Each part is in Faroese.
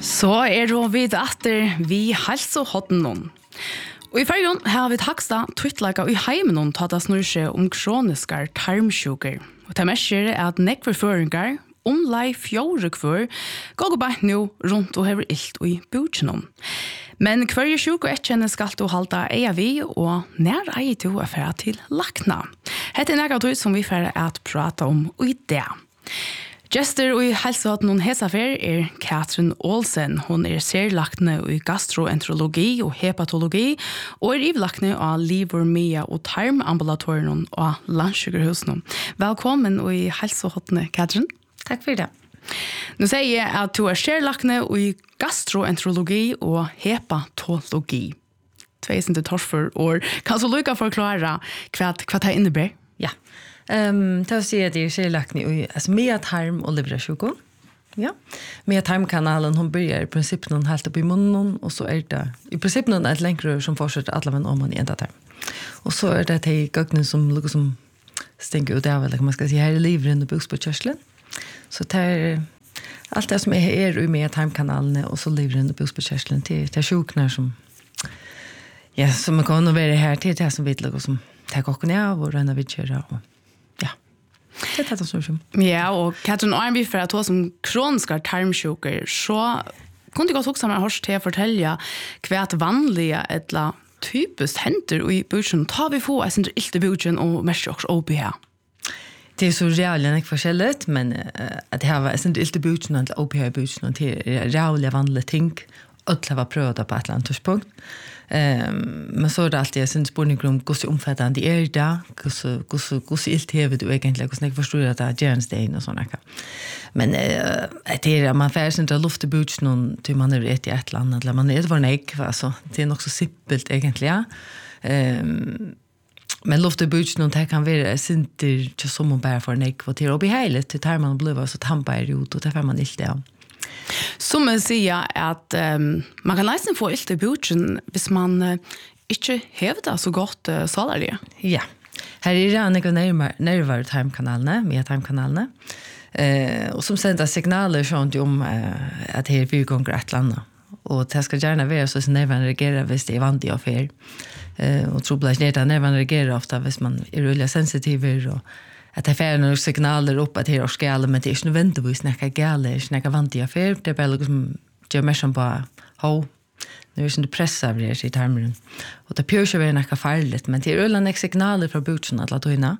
Så då vid atter vi hälsohotnon. Och I förrjun har vi tacksta twittlaga I heimenon tatt snurr seg om kroniskar tarmsjuker. Og det mestjer at nekver føringar lei 4 kvar går bare nå rundt og hever ilt I bukjenom. Men hver sjuk og kjenne skal du halda eia vi, og nær eier du affæra til lakna. Hette nekka som vi færre at prata om I det. Gjester I hälsohotnon hesafer Katrin Olsen. Hon serlakne I gastroenterologi og hepatologi, og ivlakne av liver, mea og tarmambulatorien og Landssjukerhusen. Velkommen I hälsohotne, Katrin. Tack för det. Nu säger jag att du serlakne I gastroenterologi och hepatologi. 2 torfer år. Kan så lycka förklara vad det innebär? Ja. Då säger jag att serlakne I alltså med tarm och leversjukdom. Ja. Med tarmkanalen hon börjar I princip någon helt upp I munnen och så det I princip någon ett längre som fortsätter alla men om man ända där. Och så det till gögnen som liksom stänker ut av eller man ska säga här I livren och bukspottkörteln. Så det allt det som I med tarmkanalen och så livren och bukspottkörteln till sjuknar som ja som man kan vara här till det som vet liksom tar kocken av och rena vidköra och ja. Det är det som. Ja, och Katrin Arnby för att ha som kroniska tarmsjuker så kunde jag också hörs till att fortälja kvart vanliga eller typiskt händer I buken tar vi få är inte ilt I buken och mest också OPH. Det så reellt forskjelligt, men at det har sånn ilte buken eller OPH buken og til reelle vanlige ting. Alle var prøvd på et eller annet tidspunkt. Men så det alltid en spørning om hvordan omfattende det da, hvordan ilt hever du egentlig, hvordan jeg forstår at det gjernstein og sånne. Men det man får sånn luft I buken til man et I et eller annet, eller man et var nek, altså, det nok så simpelt egentlig, ja. Men luft I buken det kan være sinter til som man bare får nek og til å beheilet til der man blir så tampar ut og det får man ikke det. Som jeg sier at man kan nesten få ilt I buken hvis man ikke hever det så godt salerlig. Ja, her det noen nerver tarmkanalene, med tarmkanalene, og som sender signaler sånn om at det 4 ganger et eller annet. Og det skal gjerne være så nervene reagerer hvis det vant I affär. Och trubblar ner nervene reagerer ofta hvis man rulla sensitiver og att det får några signaler upp att det är skala men det är inte nödvändigtvis några gale, några vant I affär. Det bara liksom gör mer som bara nu är det press av det I tarmen. Och det pjör sig vara några farligt men det är rulla signaler från buken att låta inna.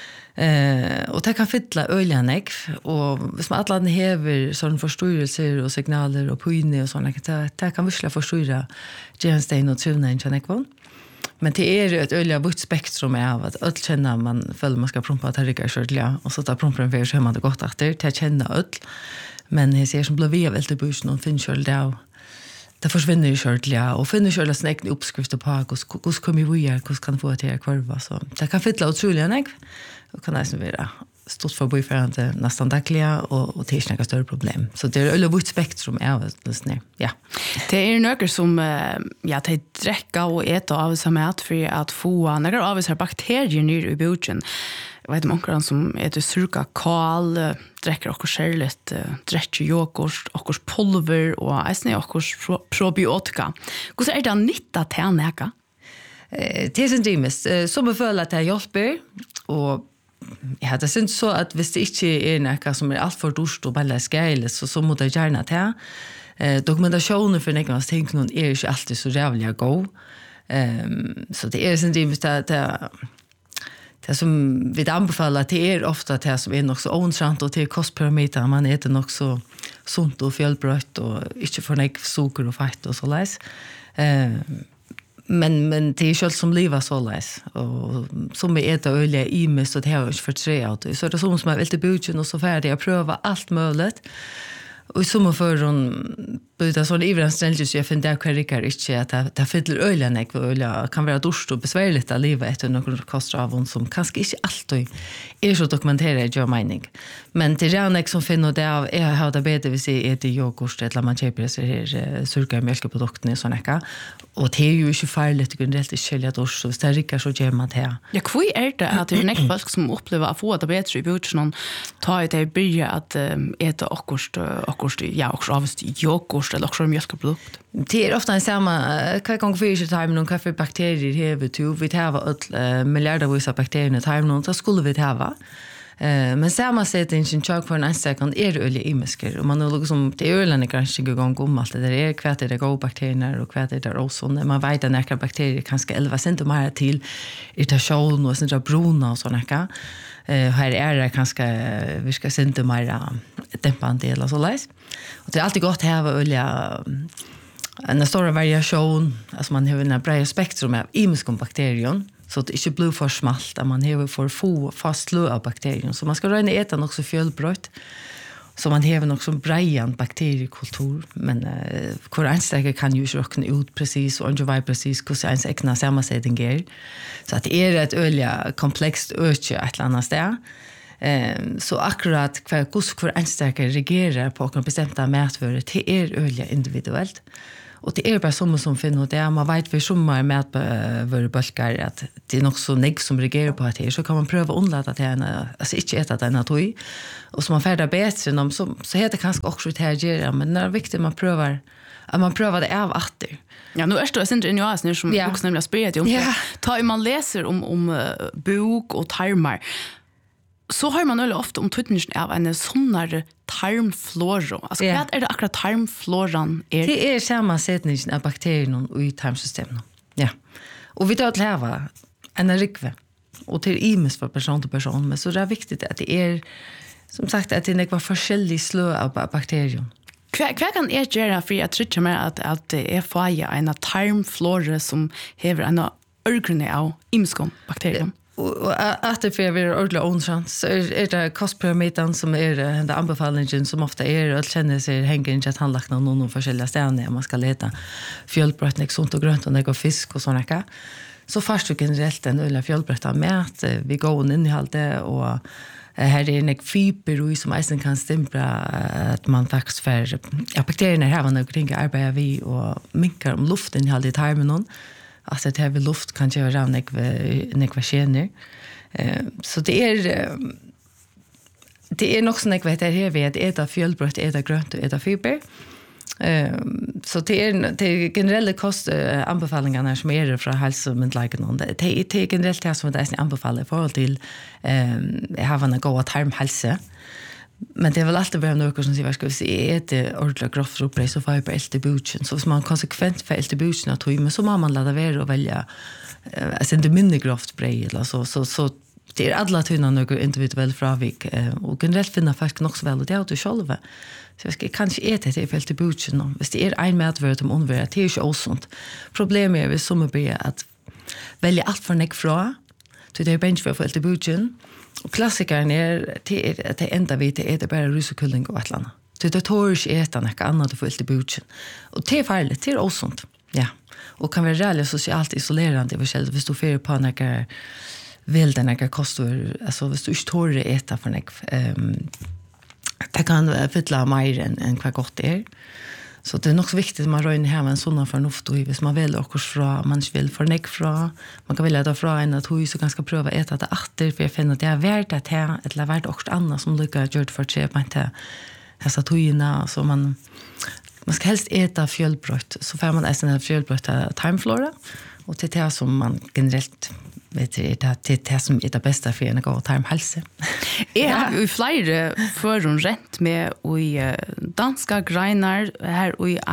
Och det kan fylla öljanek och hvis man alla häver sån förstörelser och signaler och pyne och såna det kan visla förstöra genstein och truna in. Men det är ett ölja vitt spektrum av att öll känna man följer man ska prompa att det rycker körtliga och så tar prompen för så man det gott efter till känna öll. Men det ser som blir vi väl till bussen och finns själv där. Det försvinner ju körtliga och finner själv en egen uppskrift på hur kommer vi göra hur kan få till kvarva så. Det kan fylla otroligt nek och kan nästan vara stort för boyfriend nästan dagliga och det är inga större problem. Så det är ett vitt spektrum av det. Ja. Det är några som ja de dräcka och äta av sig mat för att få några av sig bakterier ner I buken. Jag vet många som äter surka kal, dräcker och skärlet, dräcker yoghurt och pulver och äsne och probiotika. Hur är det nytta till näka? Det är sen dreamist. Så man följer att det hjälper och ja, det syns så att hvis det inte något som allt för dåligt och bara skärligt så måste jag gärna ta. Dokumentationen för några ting någon inte alltid så jävla god. Så det är sen dreamist det som vi anbefaller det ofta det som nog så ointressant och det kostpyramiden man äter nog så sunt och fjällbrött och inte för något socker och fett och så läs. Men det är själv som livet så läs och som vi äter olja I mig så det har inte för 3 out så det som är väldigt buken och så färdig att pröva allt möjligt. Och som för hon byta sån överensstämmelse så jag finner det kvarikar inte att det fyller ölen olja kan vara dåligt och besvärligt att leva efter några kostar av hon som kanske inte alltid är så dokumenterat gör mening. Men det är som finner det av jag har det bättre vis I äter yoghurt eller man köper så här surka mjölkprodukter och såna och det är ju inte farligt generellt att skilja dåligt så det rickar så gör man det. Ja, hur är det att det är folk som upplever att få det bättre I buken och ta det börja att äta yoghurt ja också avst yoghurt yoghurt eller också mjölkprodukt. Det är ofta en samma vad gång för sig time någon kaffe bakterier här vet du vi har miljarder vissa bakterier i time någon så skulle vi ha. Men samma sätt in chock för en sekund är öliga imisker och man liksom det ölen är kanske gång om allt det är kvart det går bakterier och kvart det är ozon man vet att några bakterier kanske 11 cm mer till irritation och sånt där bruna och såna kan här är det kanske vi ska sända mer dämpande eller så läs och det är alltid gott att ha olja en stor variation alltså man har en bred spektrum av imiska bakterier så att det inte blir för smalt att man har för få fastlö av bakterier så man ska röna äta också fjällbröd så man har också brejan bakteriekultur men koranstäcker kan ju räkna ut precis och inte precis hur ens egna sammansättning är så att det är ett öliga komplext öke ett annat ställe så akkurat hur koranstäcker reagerar på några bestämda mätvaror det är öliga individuellt och det är bara som finner det man vet för sommar med bulkar att det är nog så negg som reagerar på det så kan man pröva undlata det alltså inte äta den tog och så man färdar bättre om så heter kanske också det här gör men det är viktigt man prövar det av att det. Ja, nu är det så inte in i oss när som också nämligen spelar om det. Ta man läser om bok och tarmar så har man väl ofta om tutningen av en sånnare tarmflora. Alltså vad är det akkurat tarmfloran är? Det är sammansättningen av bakterierna i tarmsystemet. Ja. Och vi tar att leva en rikve. Och det är imes för person till person. Men så det är viktigt att det är som sagt att det är några forskjelliga slö av bakterier. Vad kan jag göra för att trycka med att det är för en tarmflora som har en örgrunne av imskom bakterier? Och att det för vi ordla onchans så är det kostpyramiden som är den anbefallningen som ofta är att känna sig hänger inte att handlakna någon forskjelliga ställen man ska leta fjällbröd sånt och grönt och något fisk och såna där så fast du generellt en öl fjällbröd med att vi går in i allt det och här är en fiber som isen kan stämpla att man faktiskt för bakterierna här var något kring arbetar vi och minkar om luften i allt i tarmen att det här vid luft kan göra nekva skener. Så det är nog så nekva här vid att äta fjällbröd, äta grönt och äta fiber. Så det är generella kostanbefallningarna som är från hälsomyndigheten. Det är generellt det som det anbefaller i förhåll till ha en god tarmhälsa. Men det är väl alltid bara något som säger, ska vi se, är det ordentligt grovt upprätt så får jag på äldre budgen. Så hvis man konsekvent för äldre budgen att men så må man lade være och välja alltså inte mindre grovt brej eller så det är alla tunna något individuellt fravik och generellt finna folk nog så väl och det är du själva. Så jag ska kanske äta det för äldre budgen. Hvis det är en mätvärd om onvärd, det är inte osunt. Problemet är hvis som är att välja allt för nek fra, så det är bench för äldre budgen. Och klassikern är att det enda vi det är det bara rusekulling och ett annat. Det tar inte äta något annat för äldre budgen. Och det är farligt, det är osunt. Ja. Och kan vara rejält socialt isolerande för själv. Hvis du får på några vilda några kostor, alltså hvis du inte tar äta för något. Det kan fylla mer än vad gott är. Så det är nog så viktigt att man rör in här med en sån förnuft och hvis man vill också fra, man vill förnäck fra, man kan välja att fra en att så ganska pröva äta det efter för jag finner att det är värt att ha eller värt också annat som lyckas gjort för att köpa inte dessa tojerna så man ska helst äta fjällbröd så får man äta fjällbröd tarmflora och det är det som man generellt vet det som är det bästa för en god tarmhälsa. Jag har ju flera förron rätt med i danska greiner här i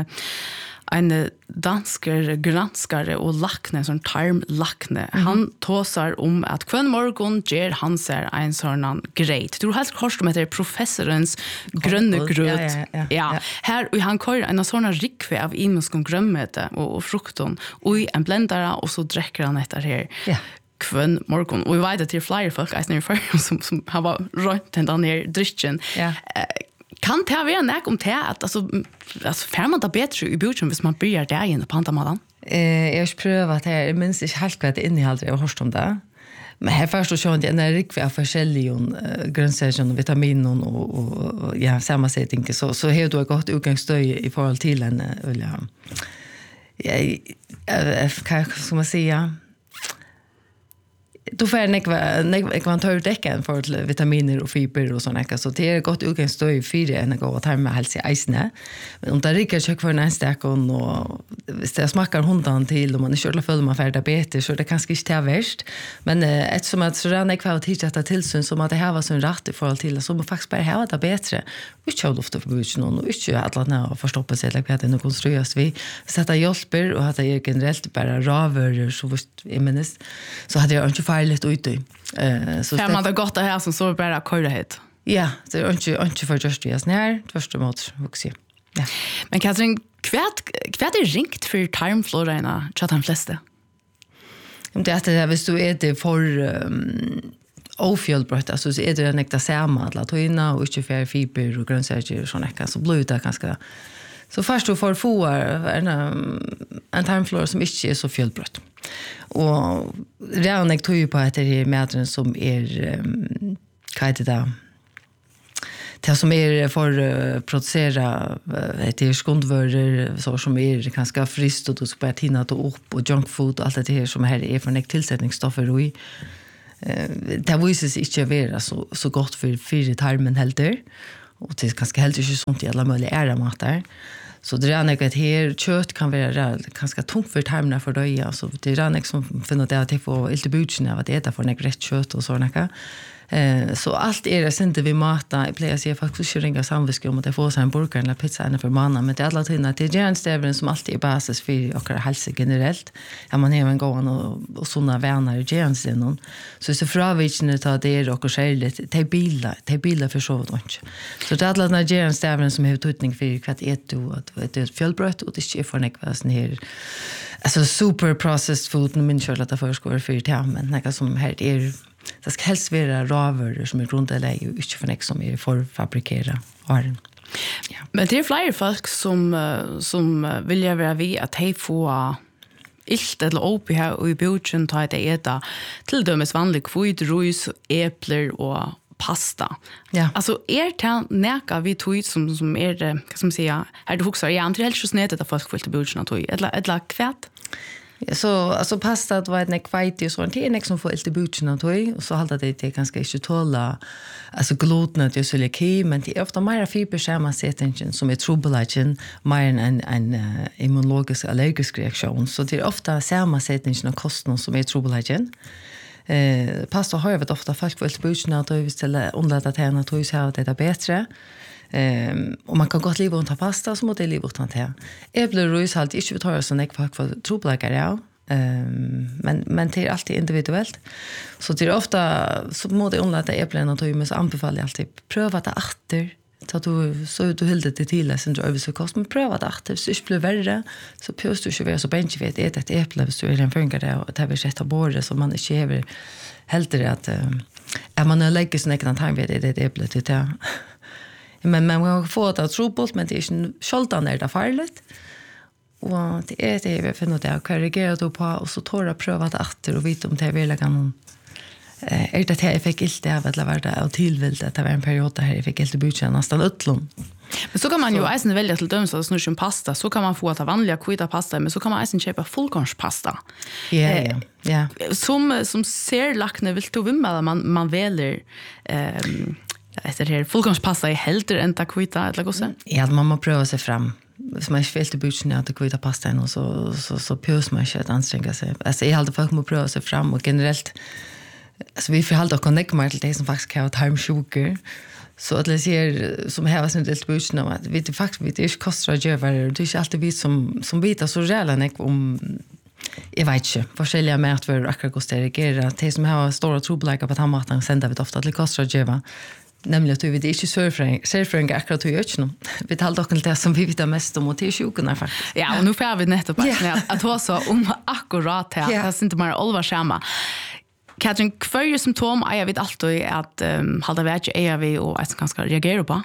en dansker granskare och lackne som tarmlackne. Han tåsar om att kvann morgon ger han ser en sån grejt. Du har helt hört om det professorens grönne gröt. Ja. Här och han kör en sån rikve av imenskom grömmete och frukton och i en blendare och så dricker han det här. Ja. Kvann morgon. Och vi vet att det är flera folk som har rönt den här drycken. Ja. Kan det vara näck om det att alltså får man det bättre i budgeten hvis man börjar där igen på andra maten? Jag har prövat det här, minst inte helt vad det innehåller, jag har hört om det. Men här först och sånt en riktig av forskjelliga grönsaker och vitaminer och ja, sammansättning så har du gått utgångsstöd i förhåll till en olja. Kan man säga då får jag man tar däcken för vitaminer och fiber och såna så det är gott utgångsstöd i fyra en gå att ta med hälsa i isne. Men om det rycker kök för en stekon och det smakar hundan till och man är körla full man färda bete så det kanske inte är värst. Men eftersom att så redan kvar att hitta tillsyn som att det här var så en rätt i förhåll till så man faktiskt bara ha det bättre. Inte ha luft för buchen och inte att låta förstoppa sig eller att det konstrueras vi sätta hjälper och att det är generellt bara raver så i minst så hade jag inte farligt ute. Så man det gott det här som så bara köra hit. Ja, det är inte för just det här, första mot också. Ja. Men Katrin, kvärt är ringt för tarmflororna chat de flesta. Om det är hvis du är det för ofjällbrott alltså så är det nekta samma att toina och inte för fiber och grönsaker och såna så blir det ganska så först du får få en tarmflora som inte är så fjällbrott. Och redan jag tog ju på att det är mätaren som är vad heter det det som är för producera det är skondvaror så som är ganska friskt och då ska tina då upp och junk food och allt det här som här är för tillsättningsstoffer och det visar sig inte vara så gott för tarmen heller och det är ganska helt inte sånt i alla möjliga ära matar. Så det är att här kött kan vara ganska tungt för tarmarna för dig. Alltså det är som finner det att det får lite budgen av att äta för rätt kött och sådana. Så allt är det inte vi matar. Jag plejer att säga faktiskt inte ringa samviske om att jag får sig en burgare eller pizza än för mannen. Men det är alla tiderna. Det är järnstävren som alltid är basis för och hälsa generellt. Att man är en gång och sådana vänner i järnstävren. Så det är frånvikande att det är och skäligt. Det är bilar för så inte. Så det är alla den järnstävren som har utnyttning för vad det är att det är ett fjällbrott och det är för en sån här alltså super processed food när man kör att förskår för det men något som här är det ska helst vara råvaror som är grundläggande och inte för något som är förfabrikerat varen. Ja. Men det är flera folk som vill vara vid att de får ilt eller opi här och i bjudgen tar att äta till dömes vanlig kvitt, ris, äppler och pasta. Ja. Alltså det näka vi tog som är vad ska man säga är det huxar jag inte helt så snett att folk vill till bjudgen tog eller kvätt. Så alltså pasta var ett nekvite och sånt det är som får lite butchen att och så håller det ganska inte tåla alltså gluten det är celiaki men det är ofta mer fibersammansättningen som är trubbelagen mer en immunologisk allergisk reaktion så det är ofta sammansättningen av kosten som är trubbelagen. Pasta har ju ofta folk vill butchen att vi ställer underlätta tärna att så här det är bättre. Och man kan gott leva utan pasta så måste det leva utan det. Äpplen och ris halt inte vi tar så nek för trubbelagar ja. Men det är alltid individuellt. Så det är ofta så måste det underlätta äpplen och men så anbefaller jag alltid pröva det efter. Så du höll det till att sen över så kost men pröva det efter så det blir värre så påst du inte vara så bench vet ett äpple så är det en funkar det och det har vi sett på det så man inte häver helt det att är man lägger sån här time vet det äpple till det. Men man kan få det att trubbelt, men det är inte skjoltan är det farligt. Och det är det vi finner det att korrigera då på och så tar jag pröva det efter och vita om det är verkligen någon är det här jag fick inte av att vara det och tillvilt att det var en period där jag fick inte budget nästan utlån. Men så kan man ju även välja till döms att snurra pasta så kan man få att vanliga kvita pasta men så kan man även köpa fullkornspasta. Ja. Som ser lakne vill du vimma man väljer det här fullkornspasta är helt än ta kvita eller gosse. Ja, man måste pröva sig fram. Så man inte i budgeten att kvita pasta och så pös man inte att anstränga sig. Alltså jag hade folk måste pröva sig fram och generellt alltså vi får hålla connect med till det som faktiskt har tarmsjuka. Så att det ser som här var sen det budgeten att vi det faktiskt vi det är kostrådgivare det är inte alltid vi som vet så reellt om jag vet inte forskjelliga matvaror akkurat hur det reagerar. Det som har stora trubbelagar på tandmaten sänder vi ofta till kostrådgivare. Nämligen att vi är inte surfränga akkurat hur jag inte. Vi talar dock om det som vi vet mest om och till sjukorna faktiskt. Ja, och nu får vi nettopp att ha så om akkurat här. Det är inte bara allvarsamma. Katrin, kvar symptom är jag vet alltid att halda väg är vi och att ganska reagera på.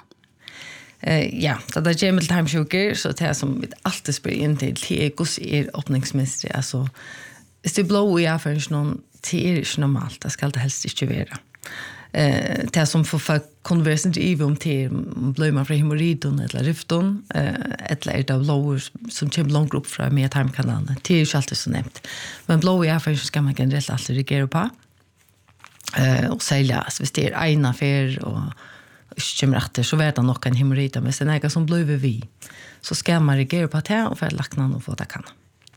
Ja, så det är med tarmsjukor så det som vi alltid spyr in till är öppningsmässigt. Alltså, hvis det blå i affärs någon det är inte normalt. Det ska det helst inte vara. Det som får konversen i om till blir man från hemorridon eller ryfton eller ett av blåor som kommer långt upp från med tarmkanalen. Det är ju alltid så nämnt. Men blå i affärs ska man generellt alltid reagera på. Och sälja så visst det är en affär och kommer efter så vet han nog en hemorrhoid men sen är som blir vi så ska man reagera på det och för lackna och få det kan.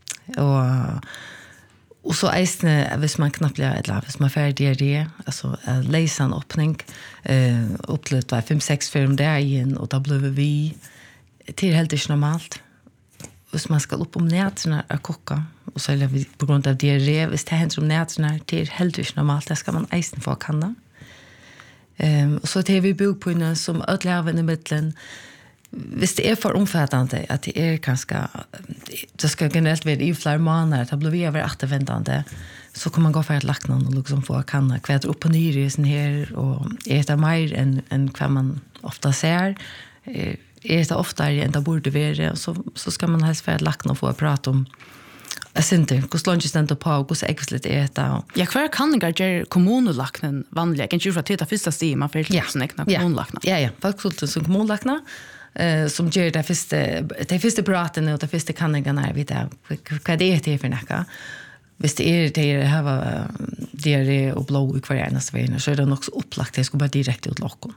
Och så ästne hvis man knappt blir eller hvis man färdig det alltså läsa en öppning upplevt 5-6 film där igen och då blir vi till helt inte normalt. Hvis man ska upp om nätterna och koka och så är vi på grund av diarré hvis det händer om nätterna till helt inte normalt det ska man ästne få kanna. Och så det vi bor på en som ödläven i mitten hvis det är för omfattande att det är ganska det ska generellt vara i flera månader att blir vi över återvändande så kommer man gå för att lackna och liksom få kanna kväder upp på nyrisen här och äta mer än vad man ofta ser äta oftare än det borde vara och så ska man helst för att lackna och få prata om jag ser inte, hur långt ständer på och hur äggligt äta. Ja, hver kan jag göra kommunlaknen vanliga? Kan ju för att titta första steg man får sin egna kommunlakna. Ja, folksulten som kommunlakna som gör det första praten och det första kanningarna vet jag vad det är till för näka. Hvis det är det här diarré och blod i kvar enaste vägen så är det också upplagt det ska bara direkt ut lockon.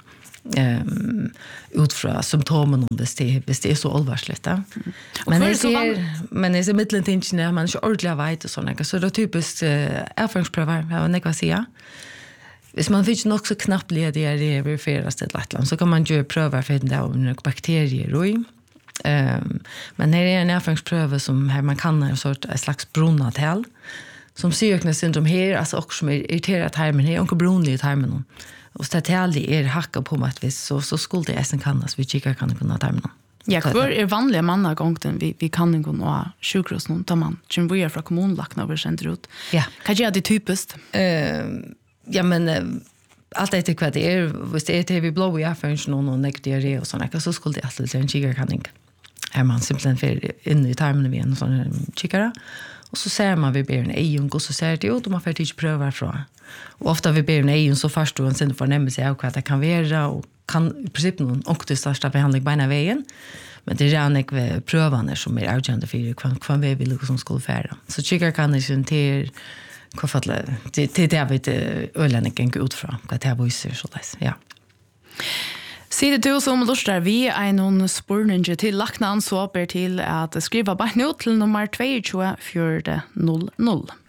Ut från symptomen om hvis det är så allvarligt. Men det är mittlen tingen när man inte ordentligt vet och sådana så det är typiskt erfaringsprövar jag vet inte vad säga. Hvis man finns nog så knappt diarré verifieras till Lettland så kan man ju pröva för det om bakterier i. Men här är en erfaringspröve som här man kan en slags brunnatel som syrknesyndrom här alltså också som är irriterat tarmen här och brunnig i tarmen och statel är hacka på att vis så skulle det essen kannas vi kikar kan kunna tarmen. Ja, kvar är vanliga manna gången vi kan inte gå sjukhus någon tar man som börjar från kommunlakna över center ut. Ja. Kan jag det typiskt? Ja men allt det tycker det är visst det är vi blå i affären någon diarré och såna så skulle det alltid en kikar kan inte. Här man simpelthen för in i tarmen med en sån kikare och så ser man vi ber en ejung och så ser det ut och man får inte pröva från. Och ofta vi ber en ejung så först då en sen får nämna sig vad det kan vara och kan i princip någon och det största behandling på vägen. Men det är redan prövande som är avgörande för kvar vi vill liksom skulle färda. Så kikare kan det sen till kvarfattla det där vet ölänningen går ut från vad det visar så där. Ja. Sier du som lustar vi en spurning til lakna ansvaper til at skriva bare nå til nummer 22 400.